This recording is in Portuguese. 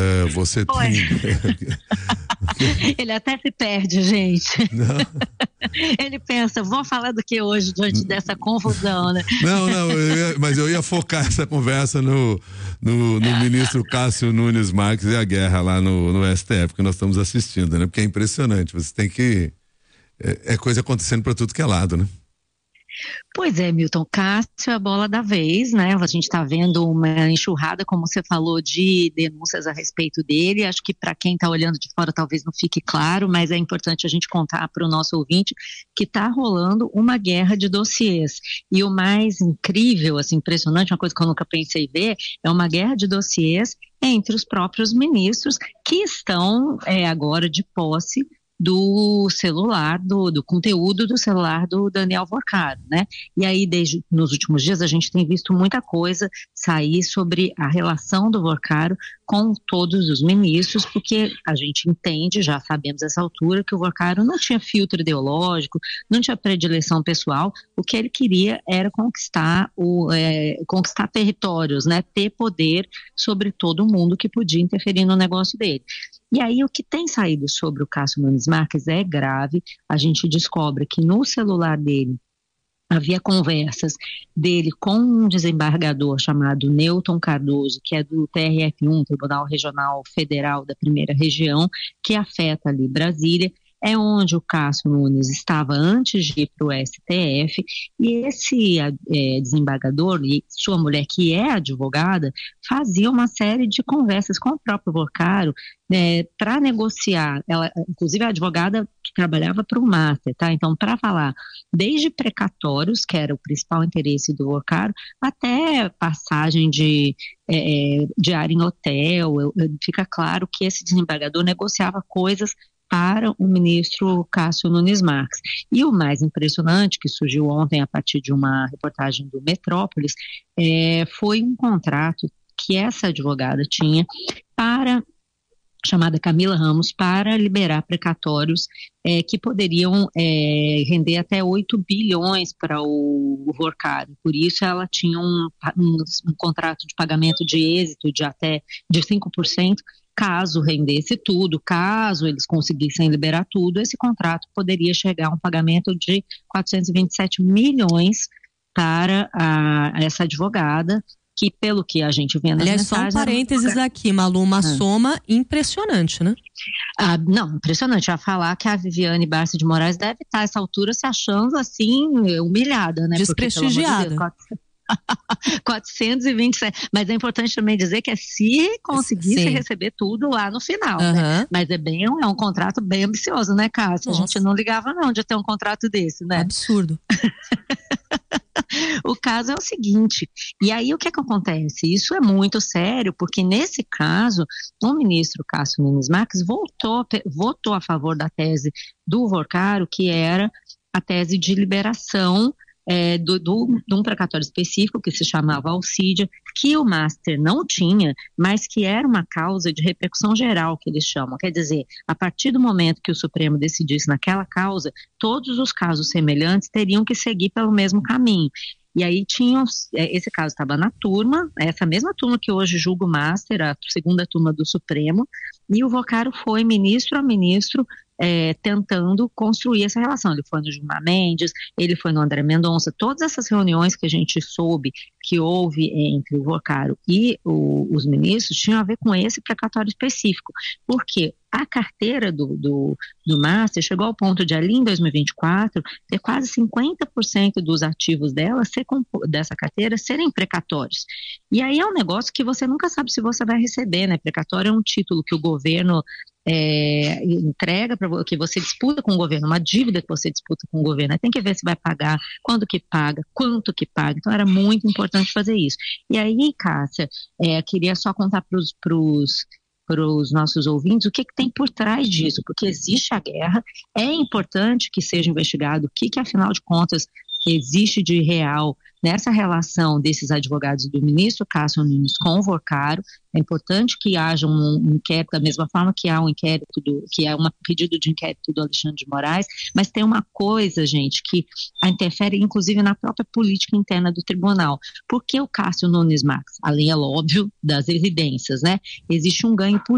Você Oi. tem... Ele até se perde, gente. Não, Ele pensa, vou falar do que hoje diante dessa confusão, né? não, mas eu ia focar essa conversa no ministro Cássio Nunes Marques e a guerra lá no STF, que nós estamos assistindo, né? Porque é impressionante, você tem que... É coisa acontecendo para tudo que é lado, né? Pois é, Milton, Cássio é a bola da vez, né? A gente está vendo uma enxurrada, como você falou, de denúncias a respeito dele. Acho que para quem está olhando de fora talvez não fique claro, mas é importante a gente contar para o nosso ouvinte que está rolando uma guerra de dossiês. E o mais incrível, assim, impressionante, uma coisa que eu nunca pensei ver, é uma guerra de dossiês entre os próprios ministros que estão agora de posse do celular, do conteúdo do celular do Daniel Vorcaro, né? E aí, desde nos últimos dias, a gente tem visto muita coisa sair sobre a relação do Vorcaro com todos os ministros, porque a gente entende, já sabemos essa altura, que o Vorcaro não tinha filtro ideológico, não tinha predileção pessoal, o que ele queria era conquistar territórios, né? Ter poder sobre todo mundo que podia interferir no negócio dele. E aí o que tem saído sobre o Cássio Nunes Marques é grave. A gente descobre que no celular dele havia conversas dele com um desembargador chamado Newton Cardoso, que é do TRF1, Tribunal Regional Federal da Primeira Região, que afeta ali Brasília. É onde o Cássio Nunes estava antes de ir para o STF, e esse desembargador e sua mulher, que é advogada, fazia uma série de conversas com o próprio Vorcaro para negociar. Ela, inclusive, a advogada que trabalhava para o Master, tá? Então, para falar desde precatórios, que era o principal interesse do Vorcaro, até passagem de diária em hotel. Fica claro que esse desembargador negociava coisas para o ministro Cássio Nunes Marques. E o mais impressionante, que surgiu ontem a partir de uma reportagem do Metrópolis, foi um contrato que essa advogada tinha chamada Camila Ramos, para liberar precatórios que poderiam render até 8 bilhões para o Vorcaro. Por isso ela tinha um contrato de pagamento de êxito de até de 5%. Caso rendesse tudo, caso eles conseguissem liberar tudo, esse contrato poderia chegar a um pagamento de 427 milhões para essa advogada, que pelo que a gente vê nas Aliás, mensagens... só um parênteses aqui, Malu, uma soma impressionante, né? Não, impressionante. A falar que a Viviane Barça de Moraes deve estar a essa altura se achando assim, humilhada, né? Desprestigiada. Porque, 427, mas é importante também dizer que se conseguisse receber tudo lá no final, né? Mas é um contrato bem ambicioso, né, Cássia? A gente não ligava não de ter um contrato desse, né? Absurdo. O caso é o seguinte, e aí o que acontece? Isso é muito sério, porque nesse caso, o ministro Cássio Nunes Marques votou a favor da tese do Vorcaro, que era a tese de liberação de um precatório específico que se chamava Alcídia, que o Master não tinha, mas que era uma causa de repercussão geral, que eles chamam. Quer dizer, a partir do momento que o Supremo decidisse naquela causa, todos os casos semelhantes teriam que seguir pelo mesmo caminho. E aí esse caso estava na turma, essa mesma turma que hoje julga o Master, a segunda turma do Supremo, e o Vorcaro foi ministro a ministro tentando construir essa relação. Ele foi no Gilmar Mendes, ele foi no André Mendonça, todas essas reuniões que a gente soube que houve entre o Vorcaro e os ministros tinham a ver com esse precatório específico, porque a carteira do Master chegou ao ponto de, ali em 2024, ter quase 50% dos ativos dessa carteira serem precatórios. E aí é um negócio que você nunca sabe se você vai receber, né? Precatório é um título que o governo entrega, que você disputa com o governo, uma dívida que você disputa com o governo. Aí tem que ver se vai pagar, quando que paga, quanto que paga. Então era muito importante fazer isso. E aí, Cássia, queria só contar para os nossos ouvintes o que tem por trás disso, porque existe a guerra, é importante que seja investigado o que afinal de contas existe de real nessa relação desses advogados do ministro Cássio Nunes com o Vorcaro. É importante que haja um inquérito, da mesma forma que há um inquérito, que é um pedido de inquérito do Alexandre de Moraes, mas tem uma coisa, gente, que interfere inclusive na própria política interna do tribunal. Porque o Cássio Nunes Marques, além, é óbvio, das evidências, né? Existe um ganho político